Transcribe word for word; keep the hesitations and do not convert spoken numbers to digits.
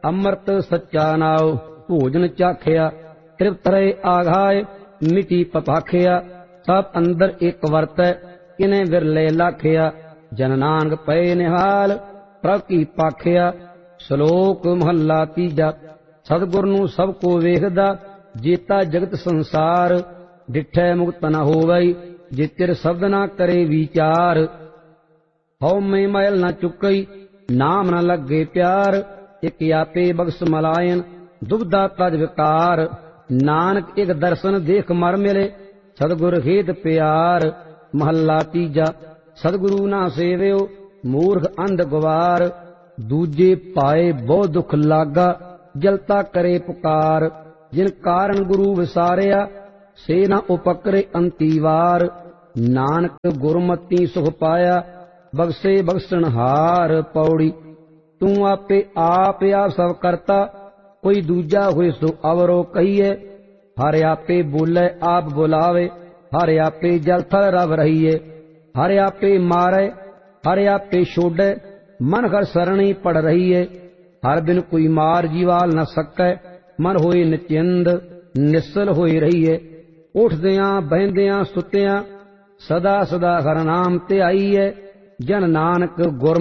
ਅੰਮ੍ਰਿਤ ਸੱਚਾ ਨਾਉ ਭੋਜਨ ਚਾਖਿਆ। ਤ੍ਰਿਪਤ ਰਹੇ ਆਘਾਏ ਮਿਟੀ ਪਪਾਖਿਆ। ਸਭ ਅੰਦਰ ਇੱਕ ਵਰਤੈ ਕਿਨੇ ਵਿਰਲੇ ਲਾਖਿਆ। ਜਨ ਨਾਨਕ ਪਏ ਨਿਹਾਲ ਪ੍ਰਭ ਕੀ ਪਾਖਿਆ। ਸ਼ਲੋਕ ਮਹੱਲਾ ਤੀਜਾ। ਸਤਿਗੁਰ ਨੂੰ ਸਭ ਕੋ ਵੇਖਦਾ ਜੇਤਾ ਜਗਤ ਸੰਸਾਰ। ਡਿਠੈ ਮੁਕਤ ਨ ਹੋਵਈ ਜੇ ਤਿਰ ਸ਼ਬਦ ਨਾ ਕਰੇ ਵਿਚਾਰ। ਹਉ ਮੈਂ ਮੈਲ ਨ ਚੁੱਕਈ ਨਾਮ ਨ ਲੱਗੇ ਪਿਆਰ। ਇਕ ਆਪੇ ਬਖਸ਼ ਮਲਾਇਨ ਦੁਬਦਾ ਤਜ ਵਿਕਾਰ। ਨਾਨਕ ਇੱਕ ਦਰਸ਼ਨ ਦੇਖ ਮਰ ਮਿਲੇ ਸਤਿਗੁਰ ਹੇਤ ਪਿਆਰ। ਮਹੱਲਾ ਤੀਜਾ। ਸਤਿਗੁਰੂ ਨਾ ਸੇਵਿਓ ਮੂਰਖ ਅੰਧ ਗਵਾਰ। ਦੂਜੇ ਪਾਏ ਬਹੁ ਦੁਖ ਲਾਗਾ ਜਲਤਾ ਕਰੇ ਪੁਕਾਰ। ਜਿਨ ਕਾਰਨ ਗੁਰੂ ਵਿਸਾਰਿਆ ਸੇ ਨਾ ਉਪਕਰੇ ਅੰਤੀ ਵਾਰ। ਨਾਨਕ ਗੁਰਮਤੀ ਸੁਖ ਪਾਇਆ ਬਖਸ਼ੇ ਬਖਸ਼ਣਹਾਰ। ਪੌੜੀ। ਤੂੰ ਆਪੇ ਆਪ ਆਪ ਸਭ ਕਰਤਾ ਕੋਈ ਦੂਜਾ ਹੋਏ ਸੋ ਅਵਰੋ ਕਹੀਏ। ਹਰ ਆਪੇ ਬੋਲੇ ਆਪ ਬੁਲਾਵੇ ਹਰ ਆਪੇ ਜਲ ਥਲ ਰਵ ਰਹੀਏ। ਹਰ ਆਪੇ ਮਾਰੇ ਹਰ ਆਪੇ ਛੋੜੈ ਮਨ ਹਰ ਸਰਣੀ ਪੜ ਰਹੀਏ। ਹਰ ਬਿਨ ਕੋਈ ਮਾਰ ਜੀਵਾਲ ਨ ਸਕੈ ਮਨ ਹੋਏ ਨਿਚਿੰਦ ਨਿਸਲ ਹੋਈ ਰਹੀਏ। ਉੱਠਦਿਆਂ ਬਹਿੰਦਿਆਂ ਸੁੱਤਿਆਂ ਸਦਾ ਸਦਾ ਹਰ ਨਾਮ ਧਿਆਈਐ। ਜਨ ਨਾਨਕ ਗੁਰ